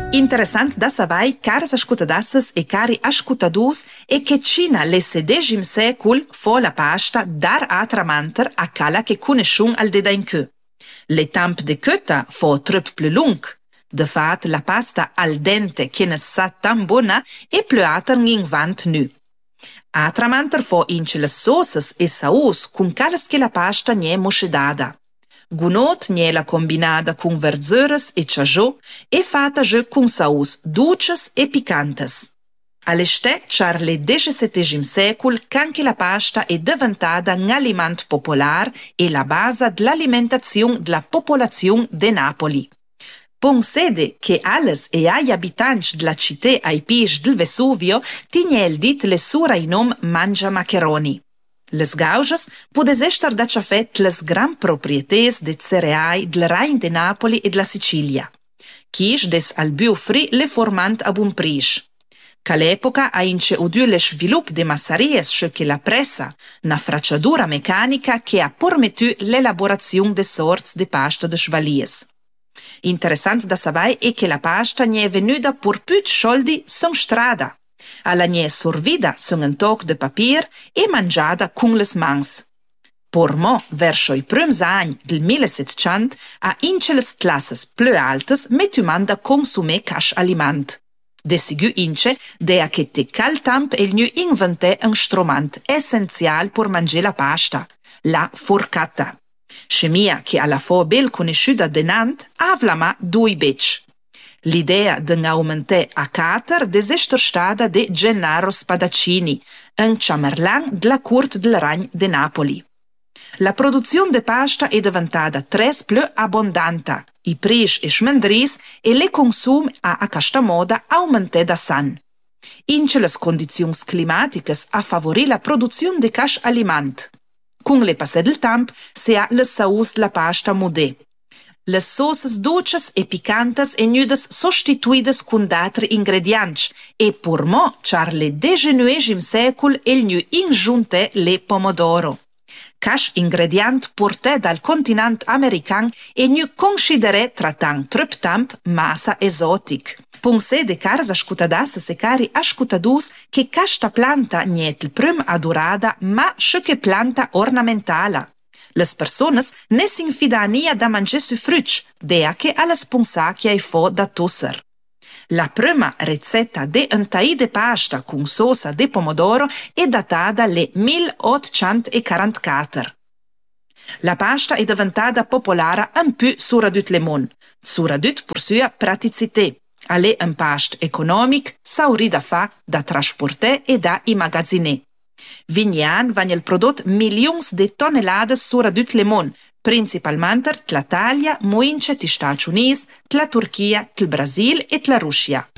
Interessant da savai, caras ascutadasses e cari ascutadus, e che Cina l'SDGim secul fo la pasta dar atramanter a cala che conosciun al dedainchö. Le tamp de köta fo trup plus lung. De fat, la pasta al dente che ne sa tan bona e plöater ngin vant nu. Atramanter fo ince le sauces e saus cun calas che la pasta nie moschedada. Gunot nie la combinada cun verzuras e ciagiò e fata je cun saus duces e picantes. All'este char le XVII secul canche la pasta è diventata un aliment popular e la base dell'alimentazione della popolazione de Napoli. Pon sede che alles e agli abitanti della città ai pies del Vesuvio tigne il dit le sura in nom mangia maccheroni. Les gauges pudes estar da ciafet les gran proprietés de cereai del Rhein de Napoli e della Sicilia. Chisch des al biu fri le formant a bun prisch. C'all'epoca ha ince udiu le svilup de massaries che la pressa, na fracciadura meccanica che ha permettu l'elaborazione de sorts de pasta de chevaliers. Interessant da savai è che la pasta nie è venuta pur püt scholdi son strada. Alla nie sorvida son un toc de papier e mangiada cun les mans. Por mo, verso i prüms agni del 1700, a ince les classes plö altes metumanda consumer cash aliment. Desigu ince, dea che te cal tamp el nu inventè un strumant essenzial por manger la pasta, la forcata. Scemia che alla fo bel conosciuta denant avlama dui bec. L'idea d'un aumentè a cater desester stada de Gennaro Spadaccini, un ciamerlan della court del Ragn de Napoli. La produzione de pasta è diventata tres più abbondanta, i prix e smendris e le consum a questa moda aumentè da san. Ince les condizions climaticas a favorì la produzione de cash aliment. Con le passè del temp se ha le saus de la pasta modè. Les sauces duces e picantes e nudes sostituides con d'altri ingredients e pur mo char le XIX secul el nu ingiunte le pomodoro. Cash ingredient portè dal continent american e nu considerè tratant trup tamp massa esotic. Ponse de caras ascutadasses e cari ascutadus che casta planta niet il prüm adorada ma che planta ornamentala. Les personas ne s'infidania da mangiare su fruc, dea che alla sponsacchia e fo da tosser. La prima ricetta de un taì de pasta con sosa de pomodoro è datata le 1844. La pasta è diventata popolare un più suradut le mon, suradut per sua praticità. Alle un past economic, sauri da fa, da trasportare e da immagazzinare. Vignan vagn il prodotto milions de tonnellades suradut le mon, principalmente l'Italia, moince ti Stati Uniti, la Turchia, il Brasil e la Russia.